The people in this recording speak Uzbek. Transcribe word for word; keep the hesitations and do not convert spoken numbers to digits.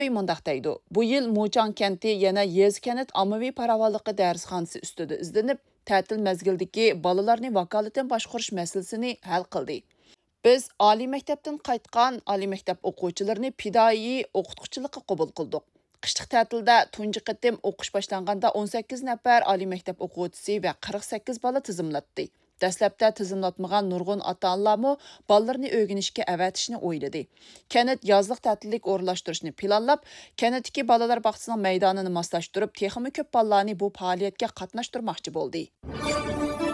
Mundaq deydi. Bu yil Mo'jan kenti yana Yez kent ommaviy farovonligi darsxonasi ustida izlanib, ta'til mezgildagi bolalarni vakolatdan boshqarish masalasini hal qildi. Biz oliy maktabdan qaytgan oliy maktab o'quvchilarini fidoyi o'qituvchilikqa qabul qildik. Qishliq ta'tilda tunji qatim o'qish boshlanganda o'n sakkiz nafar oliy maktab o'quvchisi va qirq sakkiz bola tizimlatdi. Dastlabda tizimlatmagan nurg'un ota-onalarmi bolalarni o'rganishga avatishni o'yladi. Kanat yozliq ta'tillik o'rlashtirishni planlab, kanatdagi bolalar bog'chasining maydonini moslashtirib, texmi ko'p bolalarni bu faoliyatga qatnashtirmoqchi bo'ldi.